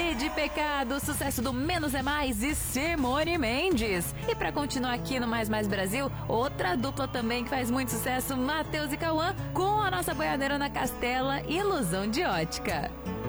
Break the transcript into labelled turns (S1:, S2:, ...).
S1: E de Pecado, sucesso do Menos é Mais e Simone Mendes. E pra continuar aqui no Mais Mais Brasil, outra dupla também que faz muito sucesso, Matheus e Cauã, com a nossa boiadeira na Castela, Ilusão de Ótica.